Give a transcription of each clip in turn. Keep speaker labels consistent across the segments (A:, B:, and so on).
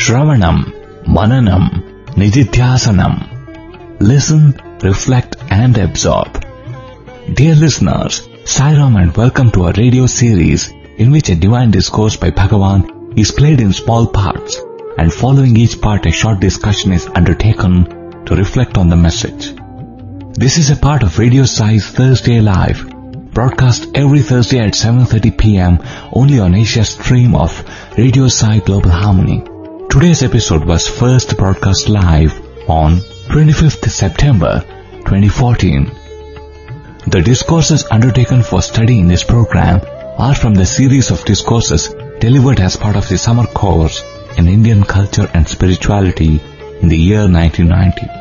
A: Shravanam, Mananam, Nididhyasanam. Listen, reflect and absorb. Dear listeners, Sai Ram and welcome to a radio series in which a divine discourse by Bhagavan is played in small parts, and following each part a short discussion is undertaken to reflect on the message. This is a part of Radio Sai's Thursday Live, broadcast every Thursday at 7:30 p.m. only on Asia stream of Radio Sai Global Harmony. Today's episode was first broadcast live on 25th September 2014. The discourses undertaken for study in this program are from the series of discourses delivered as part of the summer course in Indian Culture and Spirituality in the year 1990.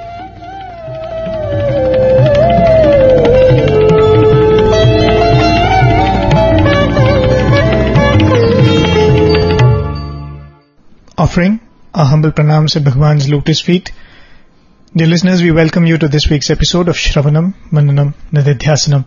B: Offering our humble pranams at Bhagwan's lotus feet. Dear listeners, we welcome you to this week's episode of Shravanam, Mananam, Nididhyasanam.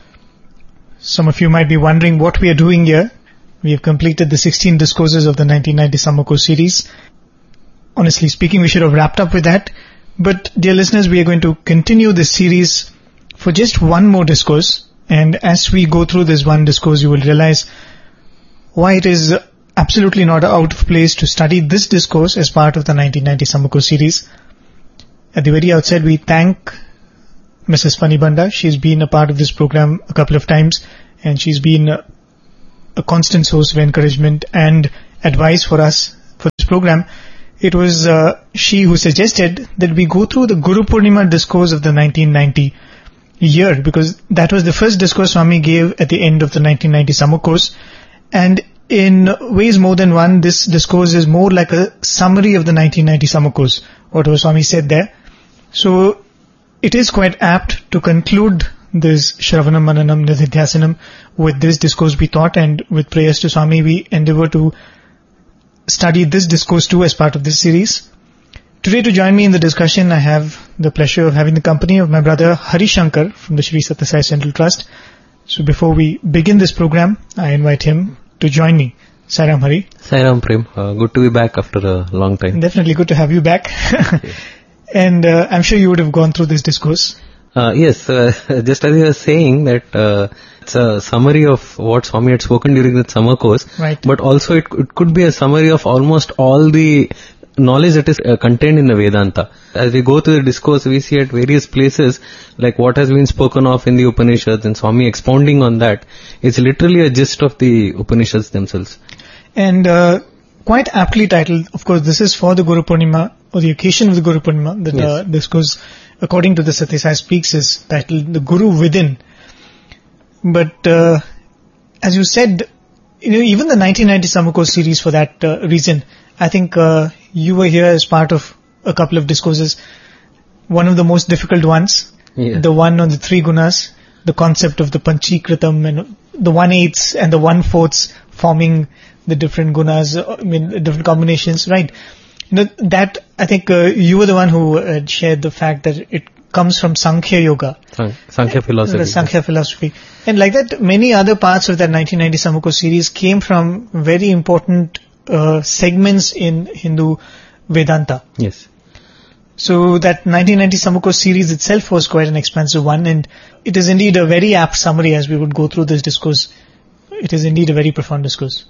B: Some of you might be wondering what we are doing here. We have completed the 16 discourses of the 1990 summer course series. Honestly speaking, we should have wrapped up with that. But dear listeners, we are going to continue this series for just one more discourse. And as we go through this one discourse, you will realize why it is absolutely not out of place to study this discourse as part of the 1990 summer course series. At the very outset, we thank Mrs. Fanny Banda. She's been a part of this program a couple of times, and she's been a constant source of encouragement and advice for us for this program. It was she who suggested that we go through the Guru Purnima discourse of the 1990 year, because that was the first discourse Swami gave at the end of the 1990 summer course. And in ways more than one, this discourse is more like a summary of the 1990 summer course, whatever Swami said there. So it is quite apt to conclude this Shravanam, Mananam, Nididhyasanam with this discourse we thought, and with prayers to Swami we endeavor to study this discourse too as part of this series. Today, to join me in the discussion, I have the pleasure of having the company of my brother Hari Shankar from the Sri Sathya Sai Central Trust. So before we begin this program, I invite him to join me. Sai Ram, Hari.
C: Sai Ram, Prem. Good to be back after a long time.
B: Definitely good to have you back. And I'm sure you would have gone through this discourse.
C: Yes, just as you were saying that it's a summary of what Swami had spoken during the summer course.
B: Right.
C: But also it could be a summary of almost all the knowledge that is contained in the Vedanta. As we go through the discourse, we see at various places, like what has been spoken of in the Upanishads and Swami expounding on that. It's literally a gist of the Upanishads themselves.
B: And quite aptly titled, of course, this is for the Guru Purnima, or the occasion of the Guru Purnima. The discourse, according to the Sathya Sai Speaks, is titled The Guru Within. But as you said, even the 1990 summer course series, for that reason, I think you were here as part of a couple of discourses. One of the most difficult ones, the one on the three gunas, the concept of the Panchikritam and the 1/8 and the 1/4 forming the different gunas, different combinations, right? That, I think you were the one who shared the fact that it comes from Sankhya Yoga.
C: Sankhya philosophy.
B: Sankhya philosophy. And like that, many other parts of that 1990 summer course series came from very important segments in Hindu Vedanta.
C: Yes.
B: So that 1990 summer course series itself was quite an expansive one, and it is indeed a very apt summary as we would go through this discourse. It is indeed a very profound discourse.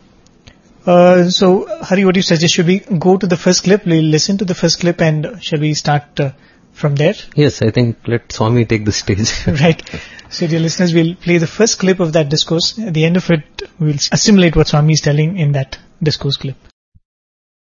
B: So, Hari, what do you suggest? Should we go to the first clip? We'll listen to the first clip, and shall we start from there?
C: Yes, I think let Swami take the stage.
B: Right. So, dear listeners, we'll play the first clip of that discourse. At the end of it, we'll assimilate what Swami is telling in that discourse clip.